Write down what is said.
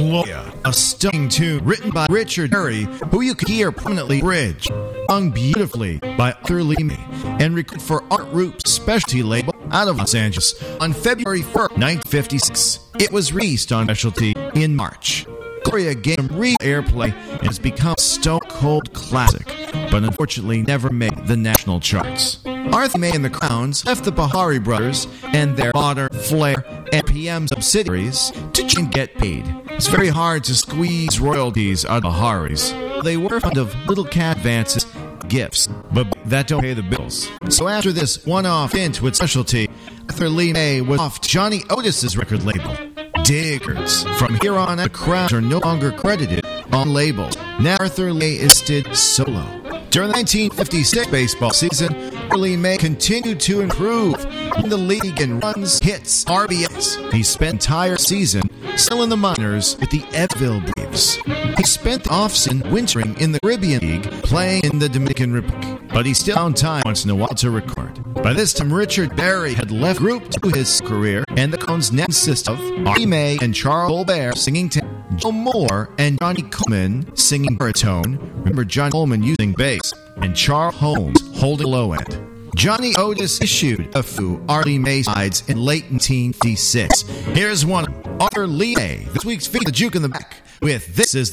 Gloria, a stunning tune written by Richard Berry, who you can hear prominently bridge, sung beautifully by Arthur Lee May, and recorded for Art Root's specialty label out of Los Angeles on February 1st, 1956. It was released on Specialty in March. Gloria gained real airplay and has become a stone-cold classic, but unfortunately never made the national charts. Arthur May and the Crowns left the Bahari Brothers and their Modern, Flair, and PM subsidiaries to try and get paid. It's very hard to squeeze royalties out of Baharis. They were fond of little cat advances, gifts, but that don't pay the bills. So after this one-off hint with Specialty, Arthur Lee May was off Johnny Otis's record label, Diggers. From here on, the Crowns are no longer credited on labels. Now Arthur Lee is listed solo. During the 1956 baseball season, Lee May continued to improve in the league in runs, hits, RBIs. He spent the entire season still in the minors with the Evansville Braves. He spent the offseason wintering in the Caribbean League, playing in the Dominican Republic, but he still found time once in a while to record. By this time, Richard Berry had left Group 2 his career, and the Cones now consist of Artie May and Charles Colbert singing tenor, Joe Moore and Johnny Coleman singing baritone. Remember Johnny Coleman using bass, and Charles Holmes holding low end. Johnny Otis issued a few Artie May sides in late 1956. Here's one, Arthur Lee May. This week's feed, The Juke in the Back, with This Is